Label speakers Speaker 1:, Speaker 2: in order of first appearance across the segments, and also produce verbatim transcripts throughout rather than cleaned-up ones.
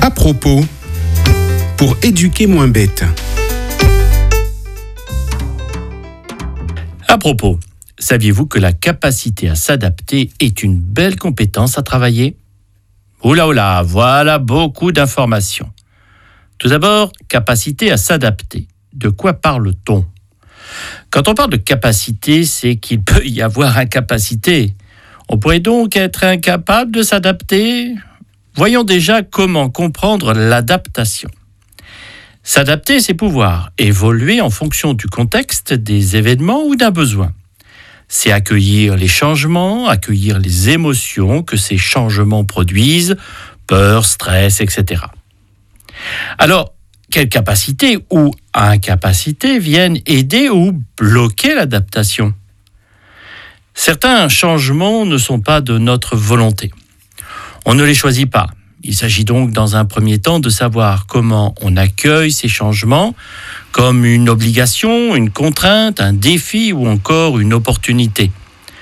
Speaker 1: À propos, pour éduquer moins bête.
Speaker 2: À propos, saviez-vous que la capacité à s'adapter est une belle compétence à travailler ? Oula oula, voilà beaucoup d'informations. Tout d'abord, capacité à s'adapter. De quoi parle-t-on ? Quand on parle de capacité, c'est qu'il peut y avoir incapacité. On pourrait donc être incapable de s'adapter ? Voyons déjà comment comprendre l'adaptation. S'adapter, c'est pouvoir évoluer en fonction du contexte, des événements ou d'un besoin. C'est accueillir les changements, accueillir les émotions que ces changements produisent, peur, stress, et cetera. Alors, quelles capacités ou incapacités viennent aider ou bloquer l'adaptation ? Certains changements ne sont pas de notre volonté. On ne les choisit pas. Il s'agit donc dans un premier temps de savoir comment on accueille ces changements comme une obligation, une contrainte, un défi ou encore une opportunité.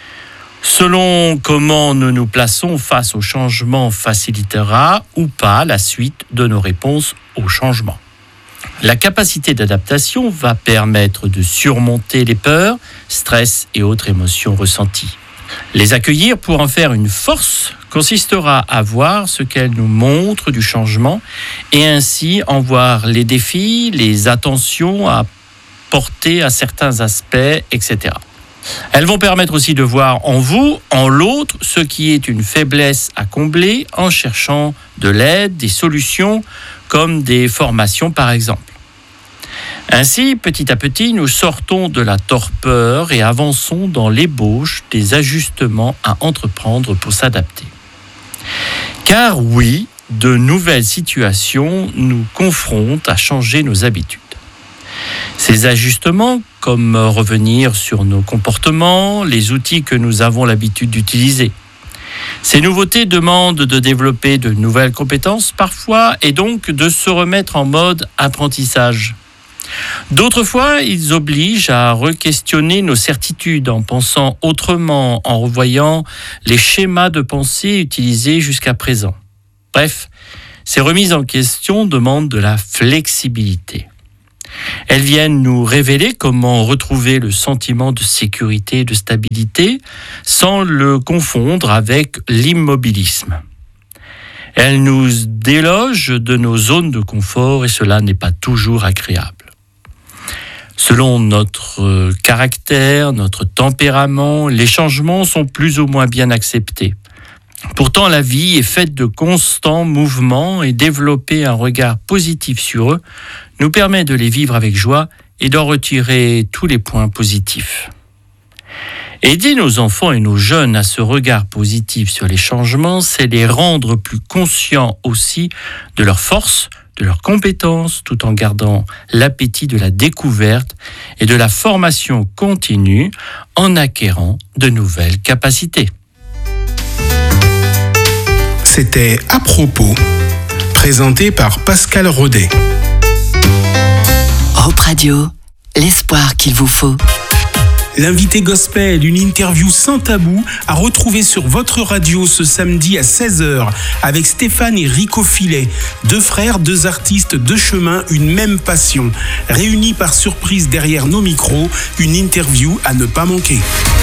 Speaker 2: Selon comment nous nous plaçons face au changement facilitera ou pas la suite de nos réponses au changement. La capacité d'adaptation va permettre de surmonter les peurs, stress et autres émotions ressenties. Les accueillir pour en faire une force consistera à voir ce qu'elles nous montrent du changement et ainsi en voir les défis, les attentions à porter à certains aspects, et cetera. Elles vont permettre aussi de voir en vous, en l'autre, ce qui est une faiblesse à combler en cherchant de l'aide, des solutions, comme des formations par exemple. Ainsi, petit à petit, nous sortons de la torpeur et avançons dans l'ébauche des ajustements à entreprendre pour s'adapter. Car oui, de nouvelles situations nous confrontent à changer nos habitudes. Ces ajustements, comme revenir sur nos comportements, les outils que nous avons l'habitude d'utiliser. Ces nouveautés demandent de développer de nouvelles compétences parfois et donc de se remettre en mode apprentissage. D'autres fois, ils obligent à re-questionner nos certitudes en pensant autrement, en revoyant les schémas de pensée utilisés jusqu'à présent. Bref, ces remises en question demandent de la flexibilité. Elles viennent nous révéler comment retrouver le sentiment de sécurité et de stabilité sans le confondre avec l'immobilisme. Elles nous délogent de nos zones de confort et cela n'est pas toujours agréable. Selon notre caractère, notre tempérament, les changements sont plus ou moins bien acceptés. Pourtant, la vie est faite de constants mouvements et développer un regard positif sur eux nous permet de les vivre avec joie et d'en retirer tous les points positifs. Aider nos enfants et nos jeunes à ce regard positif sur les changements, c'est les rendre plus conscients aussi de leurs forces, de leurs compétences, tout en gardant l'appétit de la découverte et de la formation continue en acquérant de nouvelles capacités.
Speaker 1: C'était À propos, présenté par Pascal Rodet.
Speaker 3: Hope Radio, l'espoir qu'il vous faut.
Speaker 1: L'invité gospel, une interview sans tabou à retrouver sur votre radio ce samedi à seize heures avec Stéphane et Rico Filet, deux frères, deux artistes, deux chemins, une même passion. Réunis par surprise derrière nos micros, une interview à ne pas manquer.